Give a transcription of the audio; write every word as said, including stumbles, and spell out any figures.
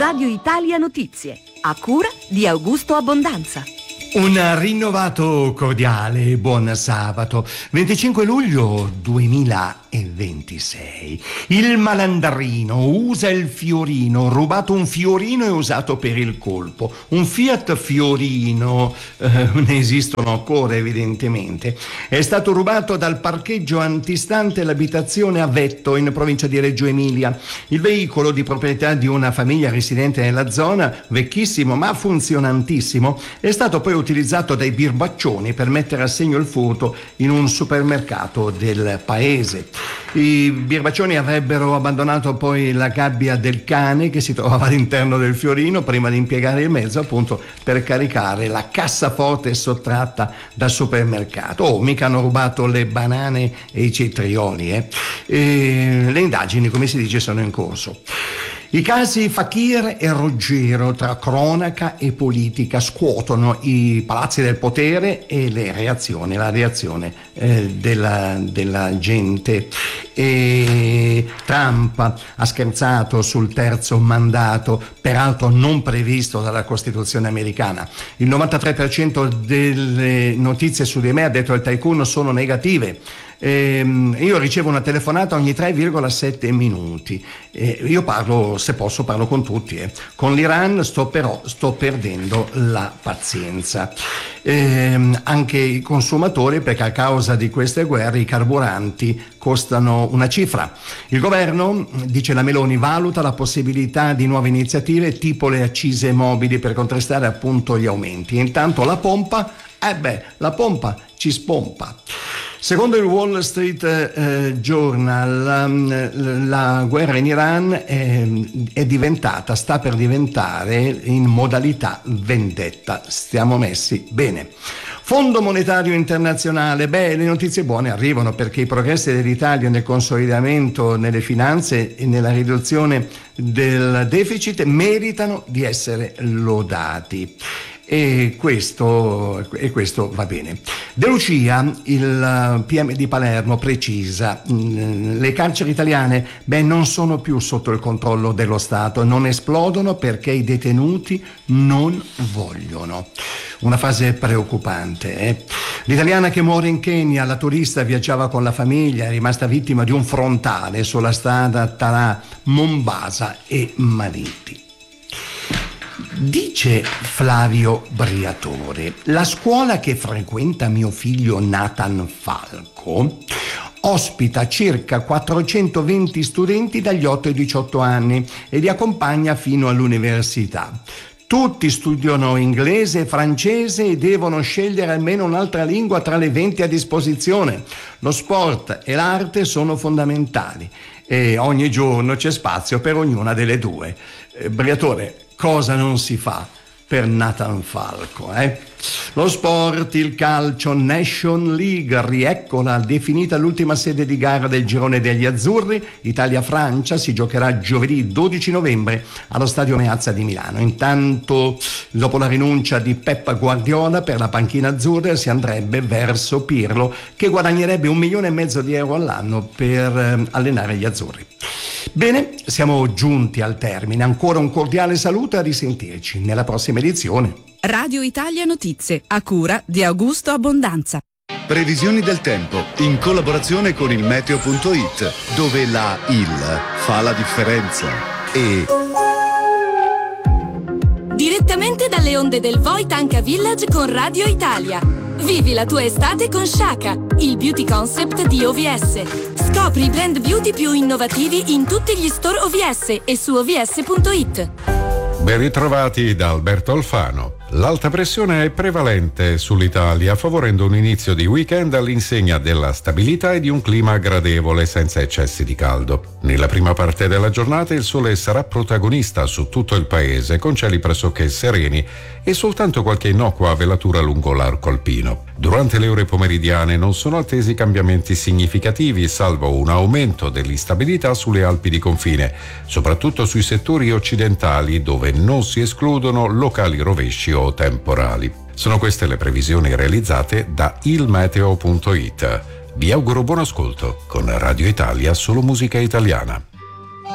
Radio Italia Notizie, a cura di Augusto Abbondanza. Un rinnovato cordiale buon sabato, venticinque luglio duemilaventisei. Il malandrino usa il fiorino, rubato un fiorino e usato per il colpo. Un Fiat Fiorino, eh, ne esistono ancora evidentemente, è stato rubato dal parcheggio antistante l'abitazione a Vetto in provincia di Reggio Emilia. Il veicolo, di proprietà di una famiglia residente nella zona, vecchissimo ma funzionantissimo, è stato poi utilizzato dai birbaccioni per mettere a segno il furto in un supermercato del paese. I birbaccioni avrebbero abbandonato poi la gabbia del cane che si trovava all'interno del fiorino prima di impiegare il mezzo appunto per caricare la cassaforte sottratta dal supermercato. Oh, mica hanno rubato le banane e i cetrioli, eh? E le indagini, come si dice, sono in corso. I casi Fakir e Ruggero tra cronaca e politica scuotono i palazzi del potere e le reazioni, la reazione eh, della, della gente. E Trump ha scherzato sul terzo mandato, peraltro non previsto dalla Costituzione americana. Il novantatré per cento delle notizie su di me, ha detto il tycoon, sono negative. Eh, io ricevo una telefonata ogni tre virgola sette minuti. Eh, io parlo, se posso, parlo con tutti. Eh. Con l'Iran sto però sto perdendo la pazienza. Eh, anche i consumatori, perché a causa di queste guerre i carburanti costano una cifra. Il governo, dice la Meloni, valuta la possibilità di nuove iniziative tipo le accise mobili per contrastare appunto gli aumenti. Intanto la pompa, eh beh, la pompa ci spompa. Secondo il Wall Street eh, Journal, la, la guerra in Iran è, è diventata, sta per diventare in modalità vendetta. Stiamo messi bene. Fondo Monetario Internazionale, beh, le notizie buone arrivano perché i progressi dell'Italia nel consolidamento nelle finanze e nella riduzione del deficit meritano di essere lodati. E questo, e questo va bene. De Lucia, il P M di Palermo, precisa: le carceri italiane beh, non sono più sotto il controllo dello Stato, non esplodono perché i detenuti non vogliono. Una frase preoccupante. Eh? L'italiana che muore in Kenya, la turista viaggiava con la famiglia, è rimasta vittima di un frontale sulla strada tra Mombasa e Mariti. Dice Flavio Briatore: la scuola che frequenta mio figlio Nathan Falco ospita circa quattrocentoventi studenti dagli otto ai diciotto anni e li accompagna fino all'università. Tutti studiano inglese e francese e devono scegliere almeno un'altra lingua tra le venti a disposizione. Lo sport e l'arte sono fondamentali e ogni giorno c'è spazio per ognuna delle due. Eh, Briatore, cosa non si fa per Nathan Falco, eh? Lo sport, il calcio, Nation League, rieccola, definita l'ultima sede di gara del girone degli azzurri. Italia-Francia si giocherà giovedì dodici novembre allo Stadio Meazza di Milano. Intanto, dopo la rinuncia di Pep Guardiola per la panchina azzurra, si andrebbe verso Pirlo, che guadagnerebbe un milione e mezzo di euro all'anno per eh, allenare gli azzurri. Bene, siamo giunti al termine. Ancora un cordiale saluto e a risentirci nella prossima edizione. Radio Italia Notizie, a cura di Augusto Abbondanza. Previsioni del tempo in collaborazione con il meteo punto it, dove la il fa la differenza. E direttamente dalle onde del Voi Tanka Village con Radio Italia. Vivi la tua estate con Shaka, il beauty concept di O V S. Scopri i brand beauty più innovativi in tutti gli store O V S e su O V S punto it. Ben ritrovati da Alberto Alfano. L'alta pressione è prevalente sull'Italia, favorendo un inizio di weekend all'insegna della stabilità e di un clima gradevole senza eccessi di caldo. Nella prima parte della giornata il sole sarà protagonista su tutto il paese, con cieli pressoché sereni e soltanto qualche innocua velatura lungo l'arco alpino. Durante le ore pomeridiane non sono attesi cambiamenti significativi, salvo un aumento dell'instabilità sulle Alpi di confine, soprattutto sui settori occidentali, dove non si escludono locali rovesci o temporali. Sono queste le previsioni realizzate da il meteo punto it. Vi auguro buon ascolto con Radio Italia, solo musica italiana.